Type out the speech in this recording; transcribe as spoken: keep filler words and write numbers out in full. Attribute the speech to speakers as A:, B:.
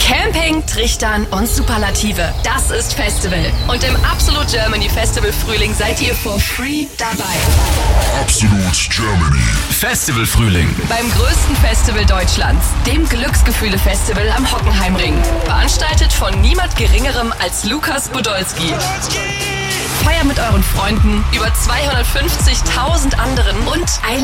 A: Camping, Trichtern und Superlative. Das ist Festival. Und im Absolut Germany Festival Frühling seid ihr for free dabei.
B: Absolut Germany.
C: Festival Frühling.
A: Beim größten Festival Deutschlands, dem Glücksgefühle-Festival am Hockenheimring. Veranstaltet von niemand Geringerem als Lukas Podolski. Feier mit euren Freunden, über zweihundertfünfzigtausend anderen und ein